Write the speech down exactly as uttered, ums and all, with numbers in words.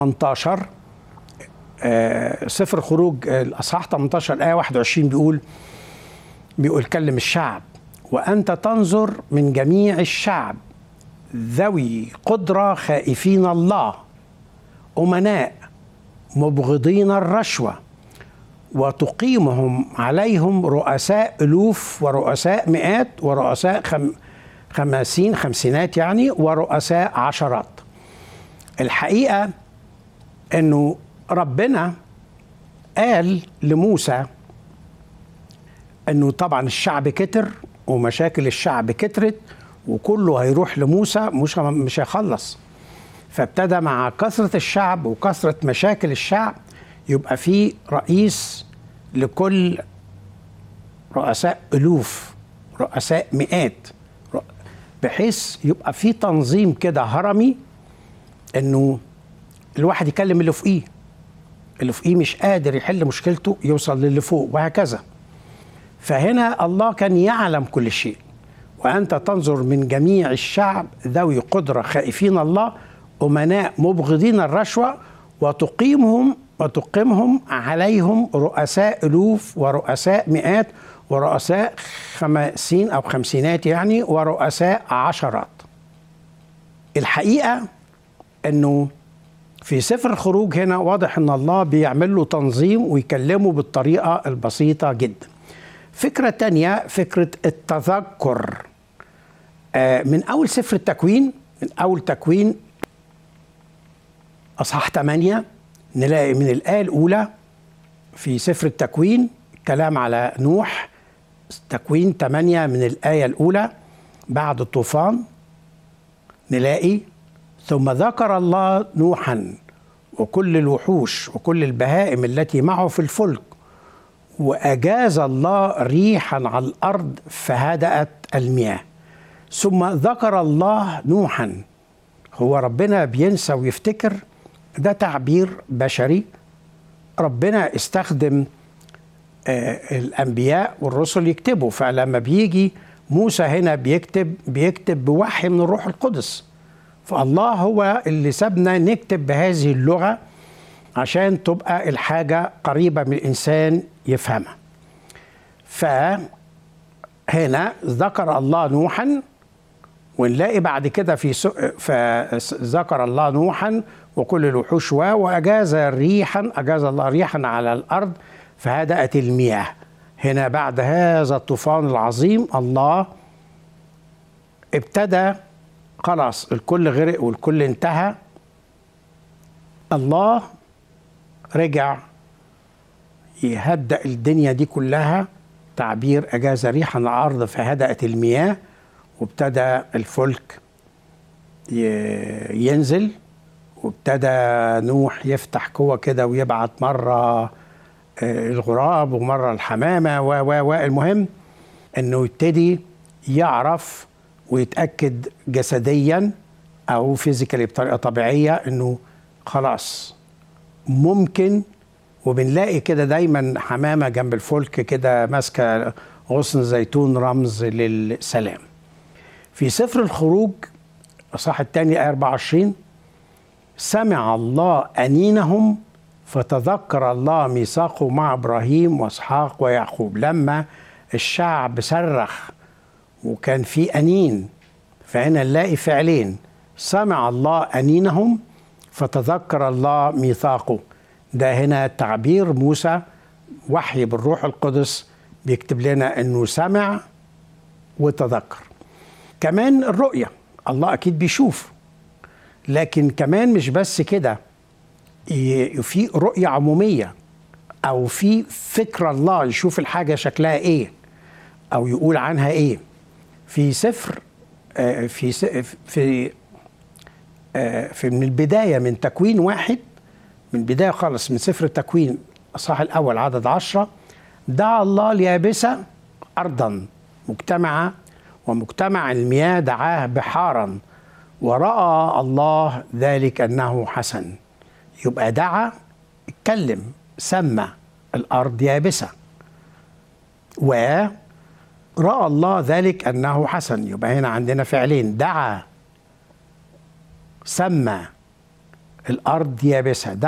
ثمانية عشر آه سفر الخروج الأصحاح ثمانية عشر آية واحد وعشرين بيقول بيقول كلم الشعب وأنت تنظر من جميع الشعب ذوي قدرة خائفين الله أمناء مبغضين الرشوة وتقيمهم عليهم رؤساء ألوف ورؤساء مئات ورؤساء خم خمسين خمسينات يعني ورؤساء عشرات. الحقيقة أنه ربنا قال لموسى أنه طبعا الشعب كتر ومشاكل الشعب كترت وكله هيروح لموسى مش مش هيخلص، فابتدى مع كثرة الشعب وكثرة مشاكل الشعب يبقى في رئيس لكل رؤساء ألوف رؤساء مئات، بحيث يبقى في تنظيم كده هرمي انه الواحد يكلم اللي فوقيه، اللي فوقيه مش قادر يحل مشكلته يوصل للي فوق وهكذا. فهنا الله كان يعلم كل شيء. وأنت تنظر من جميع الشعب ذوي قدرة خائفين الله أمناء مبغضين الرشوة وتقيمهم وتقيمهم عليهم رؤساء ألوف ورؤساء مئات ورؤساء خمسين أو خمسينات يعني ورؤساء عشرات. الحقيقة أنه في سفر الخروج هنا واضح أن الله بيعمل له تنظيم ويكلمه بالطريقة البسيطة جدا. فكرة تانية فكرة التذكر من أول سفر التكوين، من أول تكوين أصحاح ثمانية نلاقي من الآية الأولى في سفر التكوين كلام على نوح. تكوين ثمانية من الآية الأولى بعد الطوفان نلاقي ثم ذكر الله نوحا وكل الوحوش وكل البهائم التي معه في الفلك وأجاز الله ريحا على الأرض فهدأت المياه. ثم ذكر الله نوحا. هو ربنا بينسى ويفتكر؟ ده تعبير بشري. ربنا استخدم آه الأنبياء والرسل يكتبوا، فلما بيجي موسى هنا بيكتب بيكتب بوحي من الروح القدس، فالله هو اللي سابنا نكتب بهذه اللغة عشان تبقى الحاجة قريبة من الإنسان يفهمها. فهنا ذكر الله نوحا، ونلاقي بعد كده في فذكر الله نوحا وكل الوحوش وأجاز ريحا أجاز الله ريحا على الأرض فهدأت المياه. هنا بعد هذا الطوفان العظيم الله ابتدى خلاص الكل غرق والكل انتهى. الله رجع يهدأ الدنيا دي كلها، تعبير أجاز ريحا على الأرض فهدأت المياه، وابتدى الفلك ينزل، وابتدى نوح يفتح قوة كده ويبعت مرة الغراب ومرة الحمامة و و و المهم انه يبتدي يعرف ويتأكد جسديا او فيزيكالي بطريقة طبيعية انه خلاص ممكن. وبنلاقي كده دايما حمامة جنب الفلك كده ماسكة غصن زيتون رمز للسلام. في سفر الخروج الإصحاح الثاني آية أربعة وعشرين سمع الله أنينهم فتذكر الله ميثاقه مع إبراهيم وإسحاق ويعقوب. لما الشعب صرخ وكان في أنين، فهنا نلاقي فعلين: سمع الله أنينهم فتذكر الله ميثاقه. ده هنا تعبير موسى وحي بالروح القدس بيكتب لنا أنه سمع وتذكر. كمان الرؤية، الله أكيد بيشوف، لكن كمان مش بس كده، في رؤية عمومية أو في فكرة الله يشوف الحاجة شكلها إيه أو يقول عنها إيه. في سفر في في في من البداية من تكوين واحد، من البداية خالص من سفر التكوين الإصحاح الأول عدد عشرة دعا الله اليابسة أرضا مجتمعة ومجتمع المياه دعاه بحارا ورأى الله ذلك أنه حسن. يبقى دعا، اتكلم، سمى الأرض يابسة، ورأى الله ذلك أنه حسن. يبقى هنا عندنا فعلين: دعا، سمى الارض يابسه.